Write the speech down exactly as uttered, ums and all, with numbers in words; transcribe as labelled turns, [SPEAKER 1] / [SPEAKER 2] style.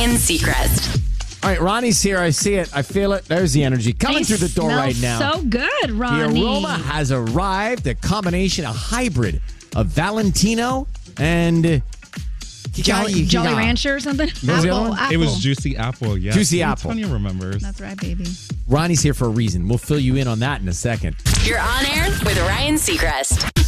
[SPEAKER 1] Ryan Seacrest.
[SPEAKER 2] All right, Ronnie's here. I see it. I feel it. There's the energy coming
[SPEAKER 3] They
[SPEAKER 2] through the door
[SPEAKER 3] smell
[SPEAKER 2] right now.
[SPEAKER 3] So good, Ronnie.
[SPEAKER 2] The aroma has arrived. A combination, a hybrid of Valentino and
[SPEAKER 3] Jolly, Jolly Rancher or something?
[SPEAKER 2] What was the other one?
[SPEAKER 4] It was Juicy Apple, yeah.
[SPEAKER 2] Juicy Apple.
[SPEAKER 4] Tanya remembers.
[SPEAKER 3] That's right, baby.
[SPEAKER 2] Ronnie's here for a reason. We'll fill you in on that in a second.
[SPEAKER 1] You're on air with Ryan Seacrest.